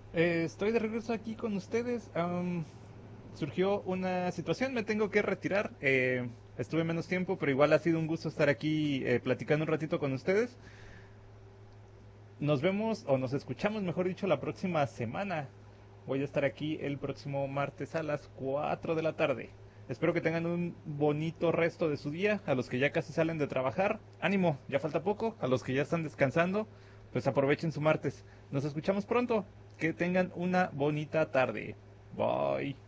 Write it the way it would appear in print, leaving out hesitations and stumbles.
Estoy de regreso aquí con ustedes. Surgió una situación, me tengo que retirar. Estuve menos tiempo, pero igual ha sido un gusto estar aquí platicando un ratito con ustedes. Nos vemos o nos escuchamos, mejor dicho, la próxima semana. Voy a estar aquí el próximo martes a las 4 de la tarde. Espero que tengan un bonito resto de su día. A los que ya casi salen de trabajar, ánimo, ya falta poco. A los que ya están descansando, pues aprovechen su martes. Nos escuchamos pronto. Que tengan una bonita tarde. Bye.